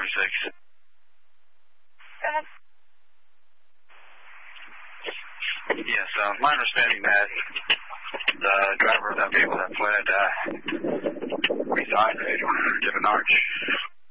26. Yes, my understanding that the driver of that vehicle that fled resigned at 800 Given Arch.